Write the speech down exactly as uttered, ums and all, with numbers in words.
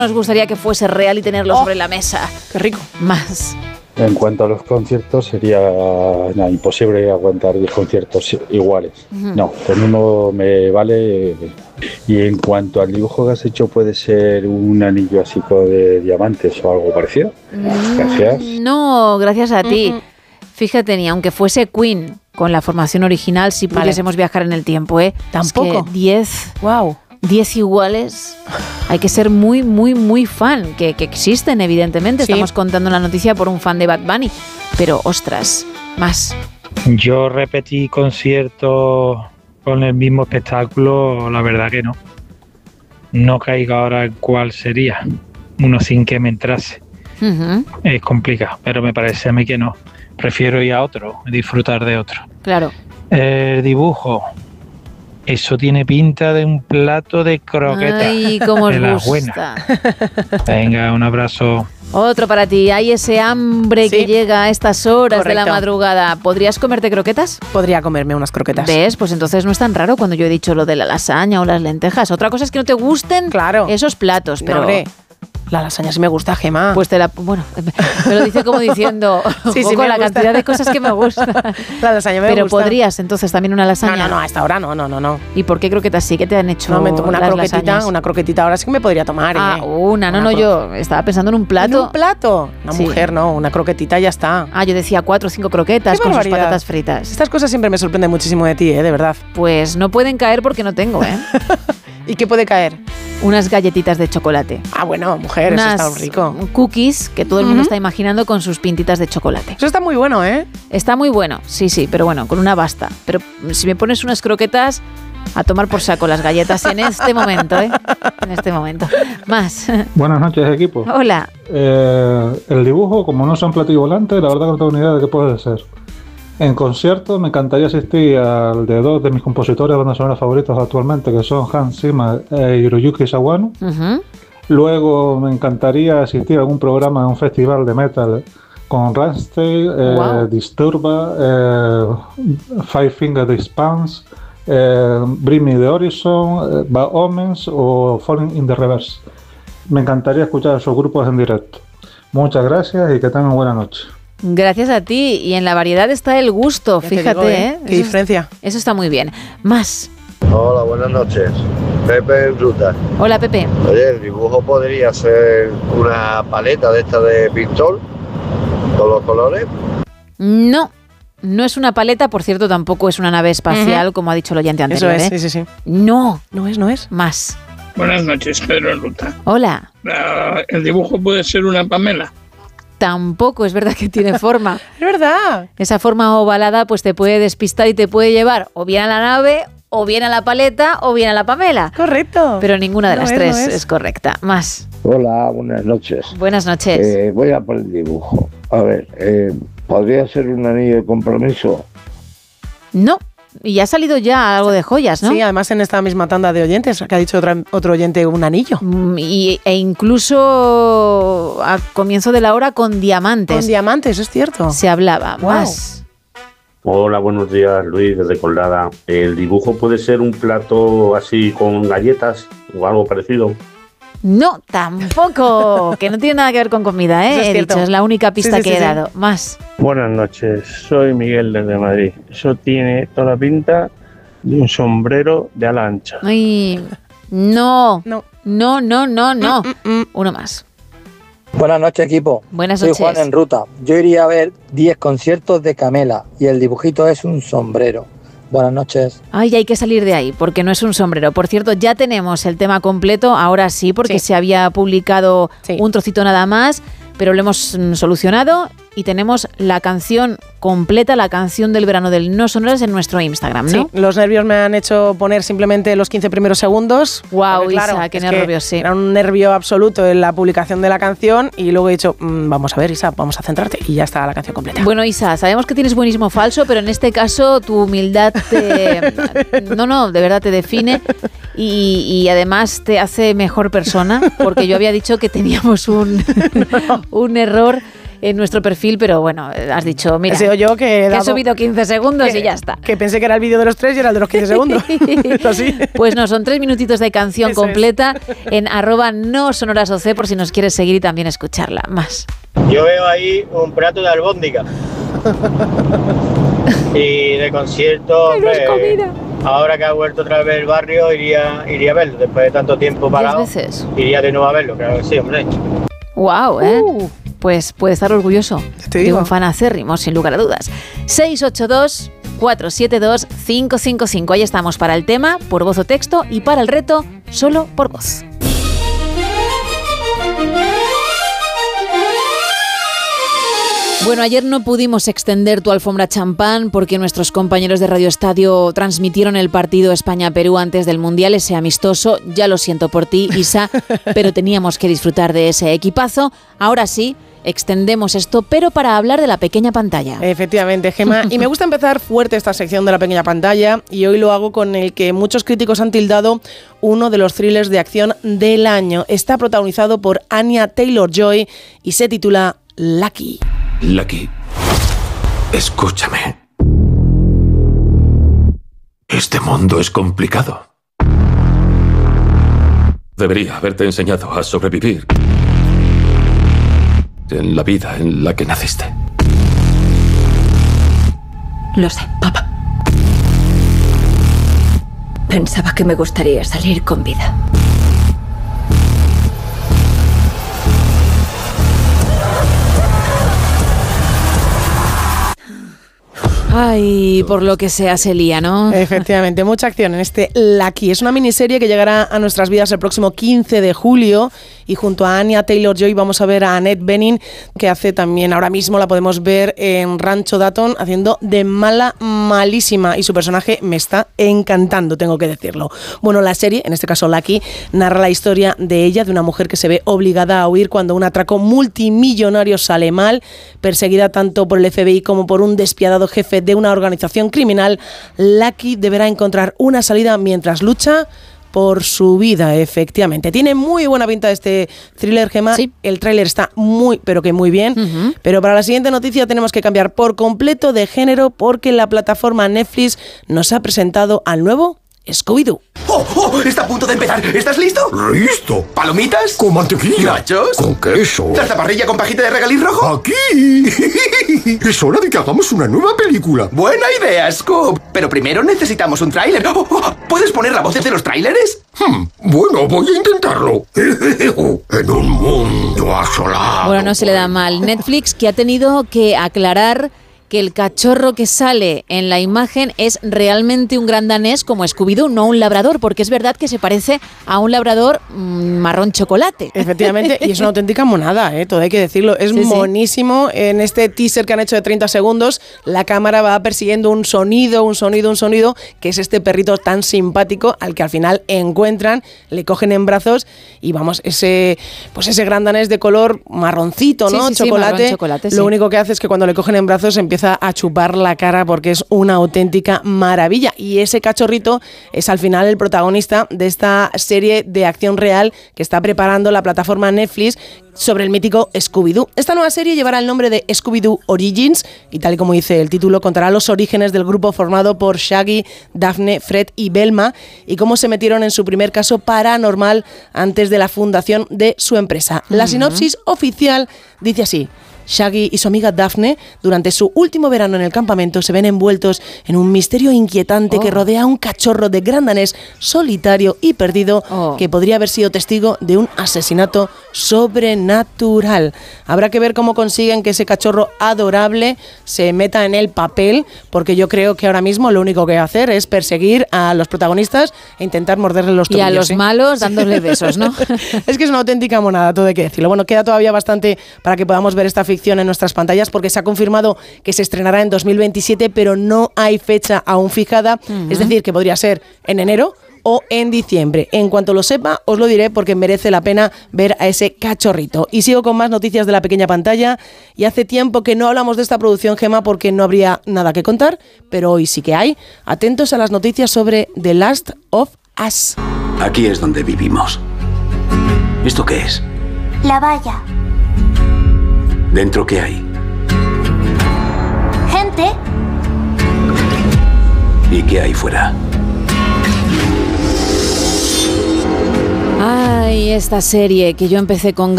nos gustaría que fuese real y tenerlo oh, sobre la mesa. ¡Qué rico! Más. En cuanto a los conciertos, sería no, imposible aguantar diez conciertos iguales. Uh-huh. No, con uno me vale. Y en cuanto al dibujo que has hecho, ¿puede ser un anillo así de diamantes o algo parecido? Mm, gracias. No, gracias a ti. Uh-huh. Fíjate, ni aunque fuese Queen, con la formación original, si pudiésemos vale. viajar en el tiempo, ¿eh? Tampoco. Es que diez... ¡Wow! diez iguales, hay que ser muy, muy, muy fan, que, que existen evidentemente, sí. Estamos contando la noticia por un fan de Bad Bunny, pero ostras, más. Yo repetí conciertos con el mismo espectáculo, la verdad que no. No caigo ahora en cuál sería, uno sin que me entrase. Uh-huh. Es complicado, pero me parece a mí que no. Prefiero ir a otro, disfrutar de otro. Claro. El dibujo... Eso tiene pinta de un plato de croquetas. Ay, cómo os de las gusta. Buenas. Venga, un abrazo. Otro para ti. Hay ese hambre sí. que llega a estas horas Correcto. de la madrugada. ¿Podrías comerte croquetas? Podría comerme unas croquetas. ¿Ves? Pues entonces no es tan raro cuando yo he dicho lo de la lasaña o las lentejas. Otra cosa es que no te gusten claro. esos platos, pero... No, la lasaña sí me gusta, Gemma. Pues te la... Bueno, me lo dice como diciendo sí, un poco sí, la gusta. cantidad de cosas que me gustan. La lasaña me Pero gusta. podrías entonces también una lasaña. No, no, no, hasta ahora no, no, no, no. ¿Y por qué croquetas sí? ¿Qué te han hecho? No, me tomo una las croquetita, lasañas? una croquetita ahora sí que me podría tomar. Ah, ¿eh? una, no, una no, cro... yo estaba pensando en un plato. ¿En un plato? Una sí. mujer, no, una croquetita y ya está. Ah, yo decía cuatro o cinco croquetas con sus patatas fritas. Estas cosas siempre me sorprenden muchísimo de ti, ¿eh? De verdad. Pues no pueden caer porque no tengo, ¿eh? ¿Y qué puede caer? Unas galletitas de chocolate. Ah, bueno, mujer, Unas eso está rico. Cookies que todo el mundo uh-huh. está imaginando con sus pintitas de chocolate. Eso está muy bueno, ¿eh? Está muy bueno, sí, sí, pero bueno, con una basta. Pero si me pones unas croquetas, a tomar por saco las galletas en este momento, ¿eh? En este momento. Más. Buenas noches, equipo. Hola. Eh, el dibujo, como no son platillo volante, la verdad que no tengo ni idea de qué puede ser. En concierto me encantaría asistir al de dos de mis compositores bandas sonoras favoritos actualmente, que son Hans Zimmer e Hiroyuki Sawano. Uh-huh. Luego me encantaría asistir a algún programa, a un festival de metal con Rammstein, eh, wow. Disturba, eh, Five Finger Death Punch, eh, Bring Me the Horizon, eh, Bad Omens o Falling in the Reverse. Me encantaría escuchar esos grupos en directo. Muchas gracias y que tengan buena noche. Gracias a ti. Y en la variedad está el gusto, ya fíjate, digo, ¿eh? Qué eso diferencia. Es, eso está muy bien. Más. Hola, buenas noches. Pepe en Ruta. Hola, Pepe. Oye, el dibujo podría ser una paleta de esta de pintor con los colores. No, no es una paleta, por cierto, tampoco es una nave espacial, uh-huh. como ha dicho el oyente anterior. Eso es, ¿eh? sí, sí, sí. No. No es, no es. Más. Buenas noches, Pedro en Ruta. Hola. Uh, el dibujo puede ser una Pamela. Tampoco es verdad que tiene forma. Es verdad. Esa forma ovalada pues te puede despistar y te puede llevar o bien a la nave, o bien a la paleta, o bien a la Pamela. Correcto. Pero ninguna de no las es, tres no es. es correcta. Más. Hola, buenas noches. Buenas noches. Eh, voy a por el dibujo. A ver, eh, ¿podría ser un anillo de compromiso? No. Y ha salido ya algo de joyas, ¿no? Sí, además en esta misma tanda de oyentes, que ha dicho otro, otro oyente, un anillo. Y, e incluso a comienzo de la hora con diamantes. Con diamantes, eso es cierto. Se hablaba. Wow. Más. Hola, buenos días, Luis, desde Colada. ¿El dibujo puede ser un plato así con galletas o algo parecido? No, tampoco, que no tiene nada que ver con comida, ¿eh? Eso es He cierto. dicho, es la única pista sí, sí, que sí, he sí. dado. Más. Buenas noches, soy Miguel desde Madrid. Eso tiene toda la pinta de un sombrero de ala ancha. Ay, no, no, no, no, no, no. Mm, mm, mm. Uno más. Buenas noches, equipo. Buenas Soy noches. Juan en Ruta. Yo iría a ver diez conciertos de Camela y el dibujito es un sombrero. Buenas noches. Ay, hay que salir de ahí, porque no es un sombrero. Por cierto, ya tenemos el tema completo, ahora sí, porque sí. se había publicado sí. un trocito nada más, pero lo hemos mm, solucionado y tenemos la canción completa, la canción del verano del No Sonoras en nuestro Instagram, ¿no? Sí, los nervios me han hecho poner simplemente los quince primeros segundos. Wow, claro, Isa, qué es nervios, sí. Era un nervio absoluto en la publicación de la canción y luego he dicho, mmm, vamos a ver, Isa, vamos a centrarte y ya está la canción completa. Bueno, Isa, sabemos que tienes buenismo falso, pero en este caso tu humildad te... no, no, de verdad te define y, y además te hace mejor persona, porque yo había dicho que teníamos un, no. un error. en nuestro perfil, pero bueno, has dicho, mira, he sido yo que, he, que dado, he subido quince segundos que, y ya está. Que pensé que era el vídeo de los tres y era el de los quince segundos. Así. Pues no, son tres minutitos de canción Eso completa es. en arroba no sonoras oc por si nos quieres seguir y también escucharla más. Yo veo ahí un plato de albóndiga y de concierto, hombre, ahora que ha vuelto otra vez el barrio iría, iría a verlo, después de tanto tiempo parado, veces? iría de nuevo a verlo, claro que sí, hombre. Wow, ¿eh? Uh. Pues puede estar orgulloso Te de digo. un fan acérrimo, sin lugar a dudas. seis ocho dos, cuatro siete dos, cinco cinco cinco. Ahí estamos para el tema, por voz o texto, y para el reto, solo por voz. Bueno, ayer no pudimos extender tu alfombra champán porque nuestros compañeros de Radio Estadio transmitieron el partido España-Perú antes del Mundial, ese amistoso. Ya lo siento por ti, Isa, pero teníamos que disfrutar de ese equipazo. Ahora sí, extendemos esto, pero para hablar de la pequeña pantalla. Efectivamente, Gemma. Y me gusta empezar fuerte esta sección de la pequeña pantalla, y hoy lo hago con el que muchos críticos han tildado uno de los thrillers de acción del año. Está protagonizado por Anya Taylor-Joy y se titula Lucky. Lucky, escúchame. Este mundo es complicado. Debería haberte enseñado a sobrevivir en la vida en la que naciste. Lo sé, papá. Pensaba que me gustaría salir con vida. Ay, por lo que sea se lía, ¿no? Efectivamente, mucha acción en este Lucky. Es una miniserie que llegará a nuestras vidas el próximo quince de julio, y junto a Anya Taylor-Joy vamos a ver a Annette Bening, que hace también, ahora mismo la podemos ver en Rancho Dayton haciendo de mala malísima, y su personaje me está encantando, tengo que decirlo. Bueno, la serie, en este caso Lucky, narra la historia de ella, de una mujer que se ve obligada a huir cuando un atraco multimillonario sale mal, perseguida tanto por el F B I como por un despiadado jefe de una organización criminal. Lucky deberá encontrar una salida mientras lucha por su vida, efectivamente. Tiene muy buena pinta este thriller, Gemma. Sí. El tráiler está muy, pero que muy bien. Uh-huh. Pero para la siguiente noticia tenemos que cambiar por completo de género, porque la plataforma Netflix nos ha presentado al nuevo Scooby-Doo. ¡Oh, oh! Está a punto de empezar. ¿Estás listo? ¡Listo! ¿Palomitas? ¿Con mantequilla? ¿Nachos? ¿Con queso? ¿Salsa parrilla con pajita de regaliz rojo? ¡Aquí! Es hora de que hagamos una nueva película. Buena idea, Scoop. Pero primero necesitamos un tráiler. Oh, oh, ¿puedes poner la voz de los tráileres? Hmm, bueno, voy a intentarlo. En un mundo asolado. Bueno, no se le da mal. Netflix, que ha tenido que aclarar que el cachorro que sale en la imagen es realmente un gran danés como Scooby-Doo, no un labrador, porque es verdad que se parece a un labrador mmm, marrón chocolate. Efectivamente, y es una auténtica monada, ¿eh? Todo hay que decirlo. Es sí, monísimo. Sí. En este teaser que han hecho de treinta segundos, la cámara va persiguiendo un sonido, un sonido, un sonido, que es este perrito tan simpático al que al final encuentran, le cogen en brazos y vamos, ese pues ese gran danés de color marroncito, ¿no? Sí, sí, chocolate. Sí, marrón, chocolate. Lo sí. único que hace es que cuando le cogen en brazos empieza a chupar la cara porque es una auténtica maravilla, y ese cachorrito es al final el protagonista de esta serie de acción real que está preparando la plataforma Netflix sobre el mítico Scooby-Doo. Esta nueva serie llevará el nombre de Scooby-Doo Origins y, tal y como dice el título, contará los orígenes del grupo formado por Shaggy, Daphne, Fred y Velma, y cómo se metieron en su primer caso paranormal antes de la fundación de su empresa. La sinopsis oficial dice así: Shaggy y su amiga Daphne, durante su último verano en el campamento, se ven envueltos en un misterio inquietante oh. que rodea a un cachorro de gran danés solitario y perdido oh. que podría haber sido testigo de un asesinato sobrenatural. Habrá que ver cómo consiguen que ese cachorro adorable se meta en el papel, porque yo creo que ahora mismo lo único que va a hacer es perseguir a los protagonistas e intentar morderle los tobillos. Y a los ¿eh? malos dándole besos, ¿no? Es que es una auténtica monada, todo hay que decirlo. Bueno, queda todavía bastante para que podamos ver esta ficción en nuestras pantallas, porque se ha confirmado que se estrenará en dos mil veintisiete, pero no hay fecha aún fijada. Uh-huh. Es decir, que podría ser en enero o en diciembre. En cuanto lo sepa, os lo diré, porque merece la pena ver a ese cachorrito. Y sigo con más noticias de la pequeña pantalla. Y hace tiempo que no hablamos de esta producción, Gemma, porque no habría nada que contar, pero hoy sí que hay. Atentos a las noticias sobre The Last of Us. Aquí es donde vivimos. ¿Esto qué es? La valla. ¿Dentro qué hay? Gente. ¿Y qué hay fuera? Ay, esta serie que yo empecé con